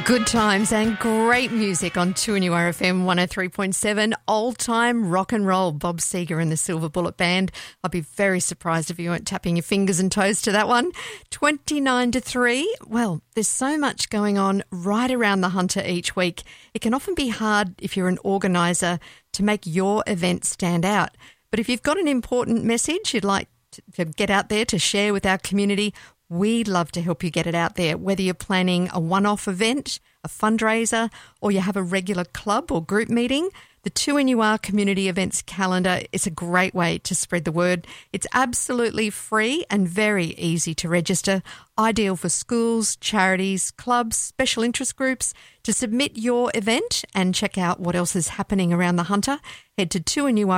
Good times and great music on 2NURFM 103.7. Old time rock and roll. Bob Seger and the Silver Bullet Band. I'd be very surprised if you weren't tapping your fingers and toes to that one. 29 to 3. Well, there's so much going on right around the Hunter each week. It can often be hard if you're an organiser to make your event stand out. But if you've got an important message you'd like to get out there to share with our community, we'd love to help you get it out there, whether you're planning a one-off event, a fundraiser, or you have a regular club or group meeting. The 2NUR Community Events Calendar is a great way to spread the word. It's absolutely free and very easy to register, ideal for schools, charities, clubs, special interest groups. To submit your event and check out what else is happening around the Hunter, head to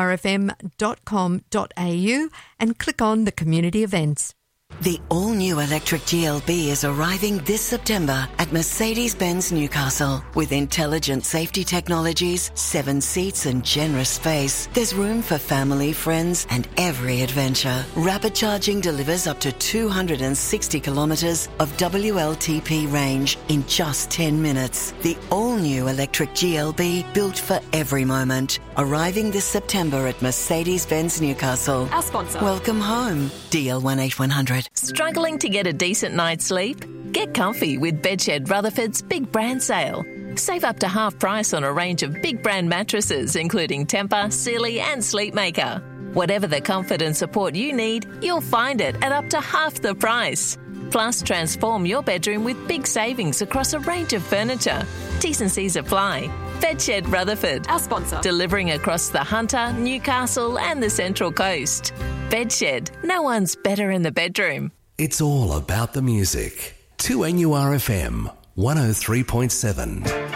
2NURFM.com.au and click on the Community Events. The all-new electric GLB is arriving this September at Mercedes-Benz Newcastle. With intelligent safety technologies, 7 seats and generous space, there's room for family, friends and every adventure. Rapid charging delivers up to 260 kilometres of WLTP range in just 10 minutes. The all-new electric GLB, built for every moment. Arriving this September at Mercedes-Benz Newcastle. Our sponsor. Welcome home. DL18100. Struggling to get a decent night's sleep? Get comfy with Bedshed Rutherford's Big Brand Sale. Save up to half price on a range of big brand mattresses, including Tempur, Sealy and Sleepmaker. Whatever the comfort and support you need, you'll find it at up to half the price. Plus, transform your bedroom with big savings across a range of furniture. T's and C's apply. Bedshed Rutherford. Our sponsor. Delivering across the Hunter, Newcastle and the Central Coast. Bedshed. No one's better in the bedroom. It's all about the music. 2NURFM 103.7.